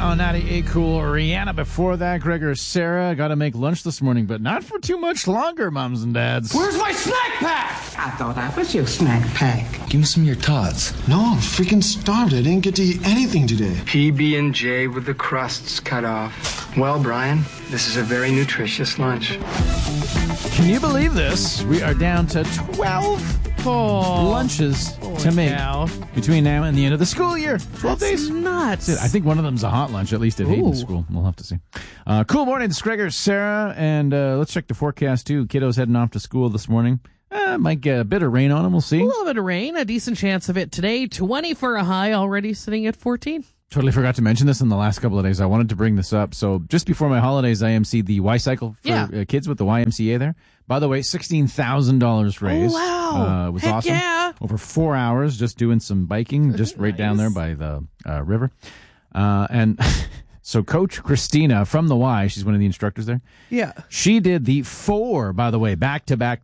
on 98 Cool. Rihanna before that. Gregor, Sarah. Got to make lunch this morning, but not for too much longer, moms and dads. Where's my snack pack? I thought I was your snack pack. Give me some of your tots. No, I'm freaking starved. I didn't get to eat anything today. PB&J with the crusts cut off. Well, Brian, this is a very nutritious lunch. Can you believe this? We are down to 12 lunches to make between now and the end of the school year. 12 days. Nuts. I think one of them's a hot lunch, at least at Hayden School. We'll have to see. Cool morning. It's Gregor, Sarah, and let's check the forecast, too. Kiddos heading off to school this morning. Might get a bit of rain on them. We'll see. A little bit of rain. A decent chance of it today. 20 for a high, already sitting at 14. Totally forgot to mention this in the last couple of days. I wanted to bring this up. So just before my holidays, I emceed the Y-Cycle for kids with the YMCA there. By the way, $16,000 raised. Oh, wow. It was Heck awesome. Yeah. Over 4 hours just doing some biking, just right down there by the river. And so Coach Christina from the Y, she's one of the instructors there. Yeah. She did the 4, by the way, back-to-back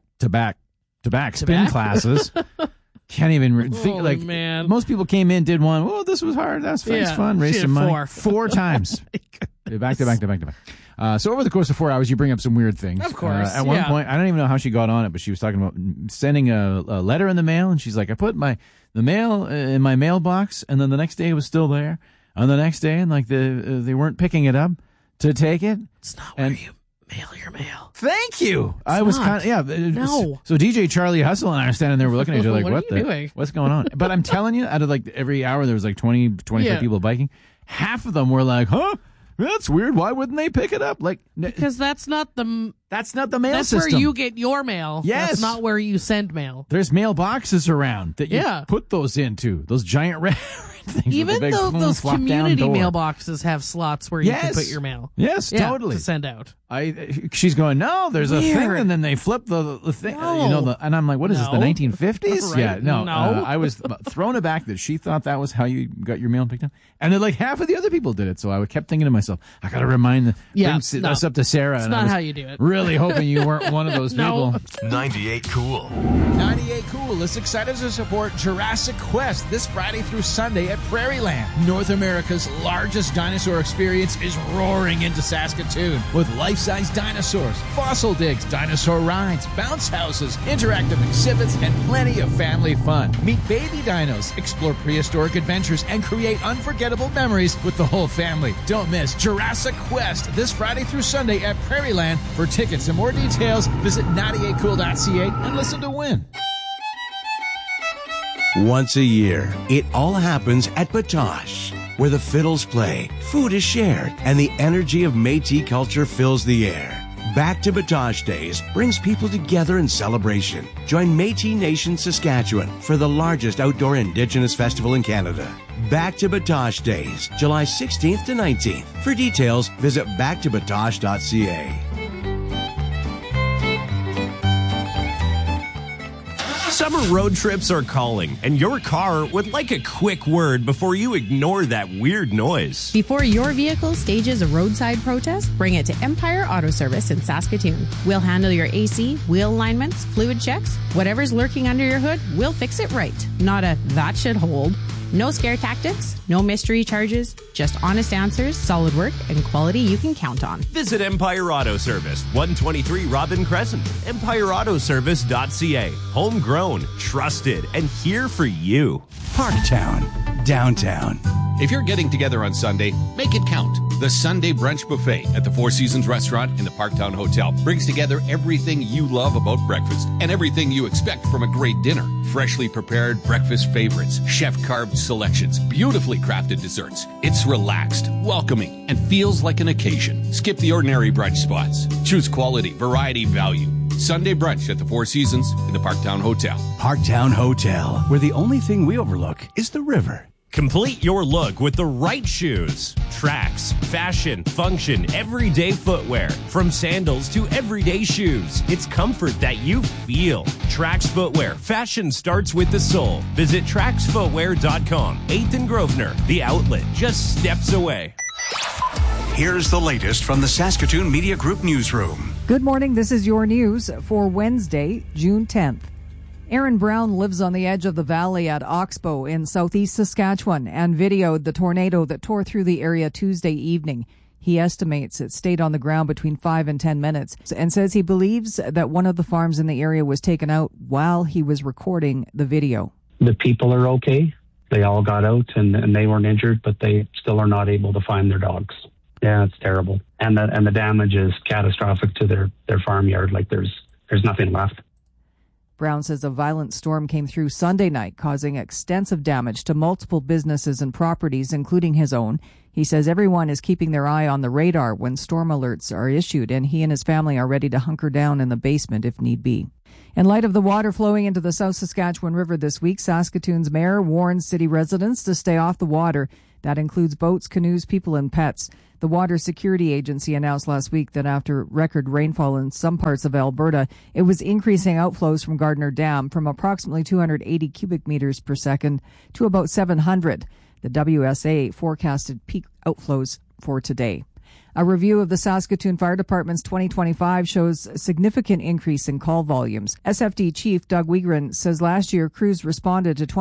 spin classes. Can't even think, man. Most people came in, did one. Oh, this was hard. That's fun. Raised some money. 4 times. Back to back. So over the course of 4 hours, you bring up some weird things. Of course. At one point, I don't even know how she got on it, but she was talking about sending a letter in the mail, and she's like, I put the mail in my mailbox, and then the next day it was still there. And the next day, and like they weren't picking it up to take it. It's not where you mail your mail. Thank you. I was kind of, No. So DJ Charlie Hustle and I are standing there, we're looking at each other like, What are you doing? what's going on? But I'm telling you, out of like every hour, there was like 20, 25 people biking. Half of them were like, huh? That's weird. Why wouldn't they pick it up? Like, because that's not the mail that's system. Where you get your mail. Yes. That's not where you send mail. There's mailboxes around that you put those into. Those giant red things. Even though those community mailboxes have slots where you can put your mail. Yes, totally. To send out. She's going, no, there's a thing, and then they flip the thing. No. And I'm like, what is this, the 1950s? Right. Yeah, no. No. I was thrown aback that she thought that was how you got your mail picked up. And then like half of the other people did it, so I kept thinking to myself, I got to bring this up to Sarah. It's not how you do it. Really hoping you weren't one of those people. 98 Cool. 98 Cool is excited to support Jurassic Quest this Friday through Sunday at Prairieland. North America's largest dinosaur experience is roaring into Saskatoon with life-size dinosaurs, fossil digs, dinosaur rides, bounce houses, interactive exhibits, and plenty of family fun. Meet baby dinos, explore prehistoric adventures, and create unforgettable memories with the whole family. Don't miss Jurassic Quest this Friday through Sunday at Prairieland. For tickets and more details, visit 98cool.ca and listen to win. Once a year, it all happens at Batoche, where the fiddles play, food is shared, and the energy of Métis culture fills the air. Back to Batoche Days brings people together in celebration. Join Métis Nation Saskatchewan for the largest outdoor Indigenous festival in Canada. Back to Batoche Days, July 16th to 19th. For details, visit backtobatoche.ca. Summer road trips are calling, and your car would like a quick word before you ignore that weird noise. Before your vehicle stages a roadside protest, bring it to Empire Auto Service in Saskatoon. We'll handle your AC, wheel alignments, fluid checks, whatever's lurking under your hood, we'll fix it right. Not a that should hold. No scare tactics, no mystery charges, just honest answers, solid work, and quality you can count on. Visit Empire Auto Service, 123 Robin Crescent, empireautoservice.ca. Homegrown, trusted, and here for you. Parktown, downtown. If you're getting together on Sunday, make it count. The Sunday Brunch Buffet at the Four Seasons Restaurant in the Parktown Hotel brings together everything you love about breakfast and everything you expect from a great dinner. Freshly prepared breakfast favorites, chef-carved selections, beautifully crafted desserts. It's relaxed, welcoming, and feels like an occasion. Skip the ordinary brunch spots. Choose quality, variety, value. Sunday brunch at the Four Seasons in the Parktown Hotel. Parktown Hotel, where the only thing we overlook is the river. Complete your look with the right shoes. Tracks, fashion, function, everyday footwear. From sandals to everyday shoes. It's comfort that you feel. Trax Footwear. Fashion starts with the soul. Visit traxfootwear.com. 8th and Grosvenor. The outlet just steps away. Here's the latest from the Saskatoon Media Group newsroom. Good morning. This is your news for Wednesday, June 10th. Aaron Brown lives on the edge of the valley at Oxbow in southeast Saskatchewan and videoed the tornado that tore through the area Tuesday evening. He estimates it stayed on the ground between 5 and 10 minutes and says he believes that one of the farms in the area was taken out while he was recording the video. The people are okay. They all got out and they weren't injured, but they still are not able to find their dogs. Yeah, it's terrible. And the damage is catastrophic to their farmyard. Like there's nothing left. Brown says a violent storm came through Sunday night, causing extensive damage to multiple businesses and properties, including his own. He says everyone is keeping their eye on the radar when storm alerts are issued, and he and his family are ready to hunker down in the basement if need be. In light of the water flowing into the South Saskatchewan River this week, Saskatoon's mayor warns city residents to stay off the water. That includes boats, canoes, people, and pets. The Water Security Agency announced last week that after record rainfall in some parts of Alberta, it was increasing outflows from Gardner Dam from approximately 280 cubic meters per second to about 700. The WSA forecasted peak outflows for today. A review of the Saskatoon Fire Department's 2025 shows a significant increase in call volumes. SFD Chief Doug Wiegren says last year crews responded to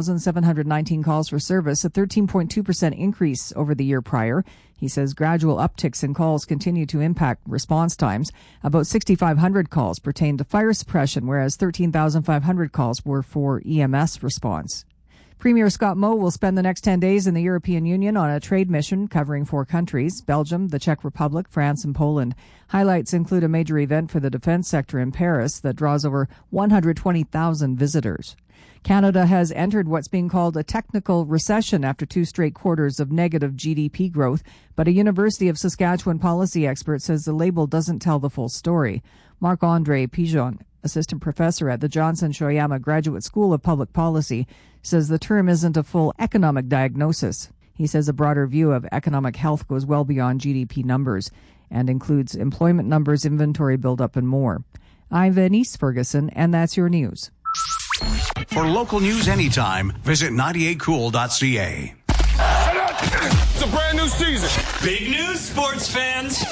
28,719 calls for service, a 13.2% increase over the year prior. He says gradual upticks in calls continue to impact response times. About 6,500 calls pertain to fire suppression, whereas 13,500 calls were for EMS response. Premier Scott Moe will spend the next 10 days in the European Union on a trade mission covering 4 countries, Belgium, the Czech Republic, France, and Poland. Highlights include a major event for the defense sector in Paris that draws over 120,000 visitors. Canada has entered what's being called a technical recession after 2 straight quarters of negative GDP growth, but a University of Saskatchewan policy expert says the label doesn't tell the full story. Marc-Andre Pigeon, assistant professor at the Johnson Shoyama Graduate School of Public Policy, says the term isn't a full economic diagnosis. He says a broader view of economic health goes well beyond GDP numbers and includes employment numbers, inventory buildup, and more. I'm Venice Ferguson, and that's your news. For local news anytime, visit 98cool.ca. It's a brand new season. Big news, sports fans.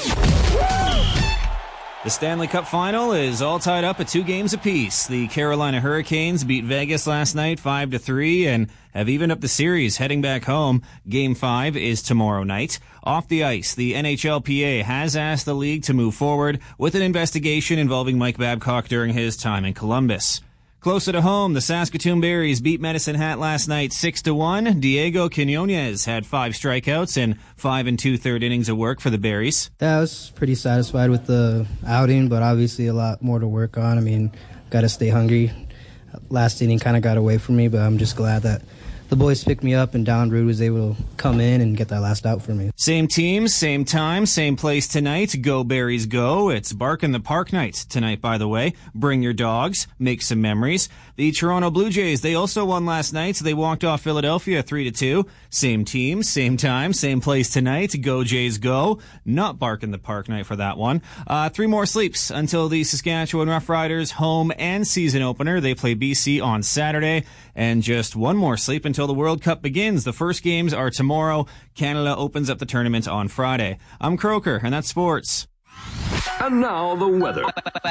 The Stanley Cup Final is all tied up at 2 games apiece. The Carolina Hurricanes beat Vegas last night 5-3 and have evened up the series heading back home. Game 5 is tomorrow night. Off the ice, the NHLPA has asked the league to move forward with an investigation involving Mike Babcock during his time in Columbus. Closer to home, the Saskatoon Berries beat Medicine Hat last night 6-1. Diego Quiñones had 5 strikeouts and 5 2/3 innings of work for the Berries. Yeah, I was pretty satisfied with the outing, but obviously a lot more to work on. I mean, got to stay hungry. Last inning kind of got away from me, but I'm just glad that the boys picked me up and Don Ruud was able to come in and get that last out for me. Same team, same time, same place tonight. Go Berries go. It's Bark in the Park night tonight, by the way. Bring your dogs. Make some memories. The Toronto Blue Jays, they also won last night. So they walked off Philadelphia 3-2. Same team, same time, same place tonight. Go Jays go. Not Bark in the Park night for that one. 3 more sleeps until the Saskatchewan Roughriders home and season opener. They play BC on Saturday. And just 1 more sleep until the World Cup begins. The first games are tomorrow. Canada opens up the tournament on Friday. I'm Croker, and that's sports. And now the weather.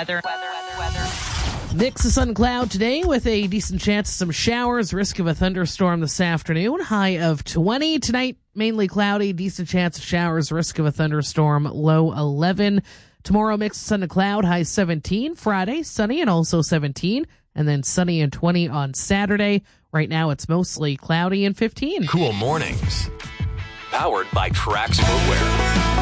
Mix of sun and cloud today with a decent chance of some showers, risk of a thunderstorm this afternoon, high of 20. Tonight, mainly cloudy, decent chance of showers, risk of a thunderstorm, low 11. Tomorrow, mix of sun and cloud, high 17. Friday, sunny and also 17. And then sunny and 20 on Saturday. Right now, it's mostly cloudy and 15. Cool mornings. Powered by Trax Footwear.